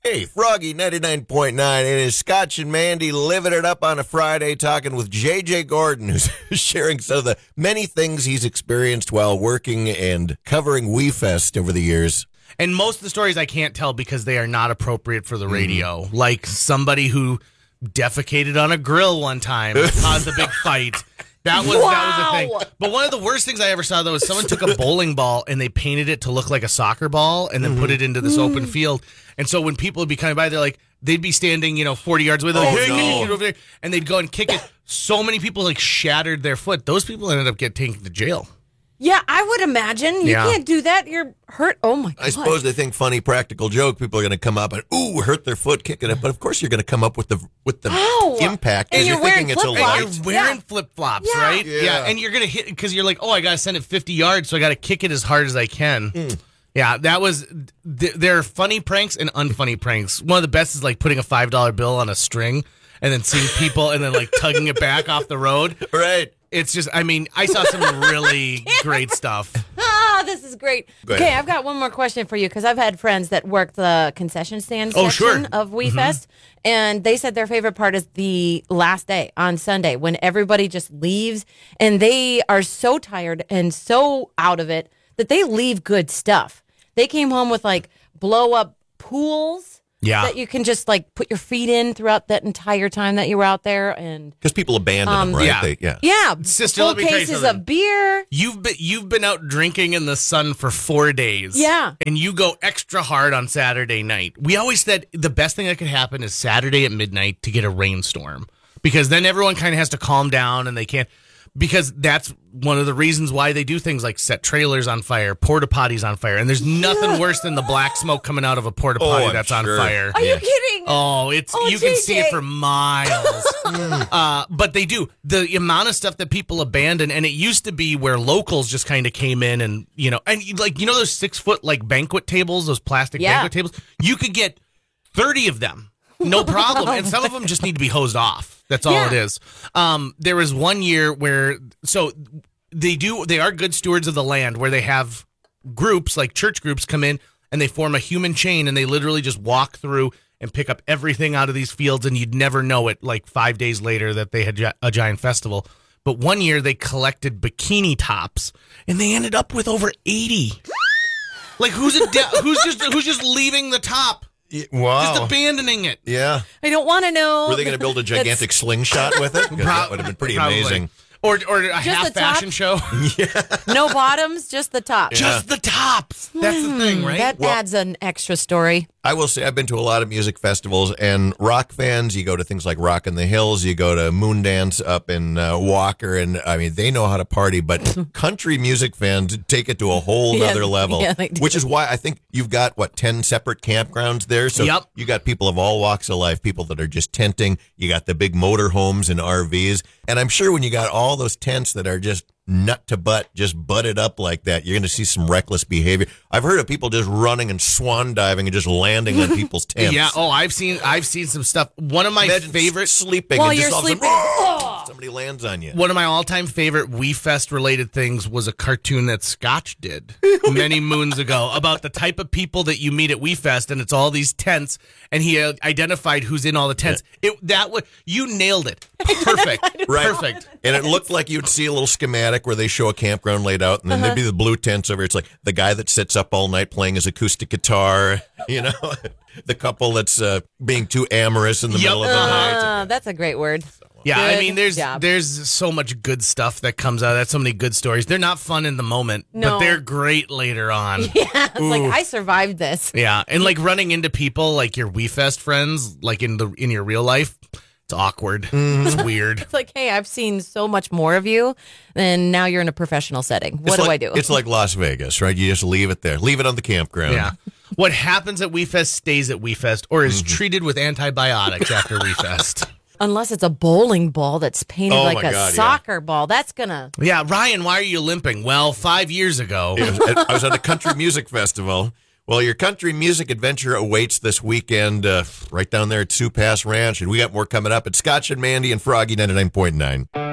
Hey, Froggy 99.9. It is Scotch and Mandy living it up on a Friday, talking with J.J. Gordon, who's sharing some of the many things he's experienced while working and covering WeFest over the years. And most of the stories I can't tell because they are not appropriate for the radio. Like somebody who defecated on a grill one time and caused a big fight. That was a thing. But one of the worst things I ever saw, though, is someone took a bowling ball and they painted it to look like a soccer ball and then put it into this open field. And so when people would be coming by, they'd be standing, 40 yards away. They're like, hey, can you get over there? And they'd go and kick it. So many people shattered their foot. Those people ended up getting taken to jail. Yeah, I would imagine. You can't do that. You're hurt. Oh, my God. I suppose they think funny practical joke. People are going to come up and, hurt their foot kicking it. But, of course, you're going to come up with the impact. And you're thinking it's a light. You're wearing flip-flops, right? Yeah. And you're going to hit because you're like, I got to send it 50 yards, so I got to kick it as hard as I can. Yeah, that was – there are funny pranks and unfunny pranks. One of the best is putting a $5 bill on a string and then seeing people and then tugging it back off the road. Right. It's just, I saw some really great stuff. This is great. Okay, I've got one more question for you because I've had friends that work the concession stand section of WeFest, and they said their favorite part is the last day on Sunday when everybody just leaves, and they are so tired and so out of it that they leave good stuff. They came home with blow-up pools. Yeah. That you can just put your feet in throughout that entire time that you were out there, and because people abandon them, right? Yeah. Sister, full let me tell you cases something. of beer. You've been out drinking in the sun for 4 days. Yeah. And you go extra hard on Saturday night. We always said the best thing that could happen is Saturday at midnight to get a rainstorm because then everyone kind of has to calm down and they can't. Because that's one of the reasons why they do things like set trailers on fire, porta potties on fire, and there's nothing worse than the black smoke coming out of a porta potty that's on fire. Are you kidding? Oh, you can see it for miles. But they do the amount of stuff that people abandon, and it used to be where locals just kind of came in and those 6 foot banquet tables, those plastic banquet tables. You could get 30 of them, no problem, and some of them just need to be hosed off. That's all it is. There was one year where they are good stewards of the land where they have groups like church groups come in and they form a human chain and they literally just walk through and pick up everything out of these fields and you'd never know it 5 days later that they had a giant festival. But one year they collected bikini tops and they ended up with over 80. Who's just leaving the top? Wow. Just abandoning it. Yeah. I don't want to know. Were they going to build a gigantic slingshot with it? That would have been pretty amazing. Or a half fashion show. No bottoms, just the top. Just the tops. That's the thing, right? That adds an extra story. I will say I've been to a lot of music festivals and rock fans. You go to things like Rock in the Hills. You go to Moondance up in Walker. And, they know how to party. But country music fans take it to a whole other level. Yeah, they do. Which is why I think you've got, 10 separate campgrounds there? So you got people of all walks of life, people that are just tenting. You got the big motorhomes and RVs. And I'm sure when you got all those tents that are just nut to butt, just butted up like that, you're going to see some reckless behavior. I've heard of people just running and swan diving and just landing on people's tents. Yeah. Oh, I've seen some stuff. One of my favorite sleeping while and you're just sleeping. Somebody lands on you. One of my all-time favorite WeFest related things was a cartoon that Scotch did many moons ago about the type of people that you meet at WeFest, and it's all these tents, and he identified who's in all the tents. You nailed it. Perfect. Right. Perfect. And it looked like you'd see a little schematic where they show a campground laid out, and then there'd be the blue tents over. It's like the guy that sits up all night playing his acoustic guitar, the couple that's being too amorous in the middle of the night. That's a great word. Yeah, Good job. there's so much good stuff that comes out of that, so many good stories. They're not fun in the moment, but they're great later on. Yeah, it's I survived this. Yeah, and running into people like your WeFest friends, in your real life, it's awkward. It's weird. It's hey, I've seen so much more of you, and now you're in a professional setting. What do I do? It's like Las Vegas, right? You just leave it there. Leave it on the campground. Yeah. What happens at WeFest stays at WeFest or is treated with antibiotics after WeFest. Unless it's a bowling ball that's painted soccer ball. That's going to... Yeah, Ryan, why are you limping? Well, 5 years ago. I was at a country music festival. Well, your country music adventure awaits this weekend right down there at Sioux Pass Ranch. And we got more coming up at Scotch and Mandy and Froggy 99.9.